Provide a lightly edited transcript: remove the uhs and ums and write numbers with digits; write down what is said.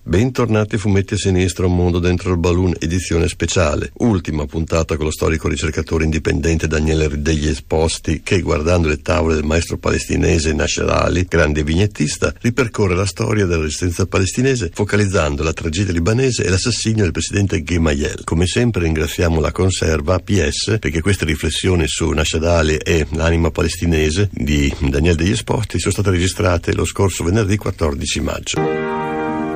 Bentornati a Fumetti a Sinistra, un mondo dentro il balloon, edizione speciale. Ultima puntata con lo storico ricercatore indipendente Daniele degli Esposti che, guardando le tavole del maestro palestinese Nasser Ali, grande vignettista, ripercorre la storia della resistenza palestinese focalizzando la tragedia libanese e l'assassinio del presidente Gemayel. Come sempre ringraziamo la conserva PS perché queste riflessioni su Nasser Ali e l'anima palestinese di Daniele degli Esposti sono state registrate lo scorso venerdì 14 maggio.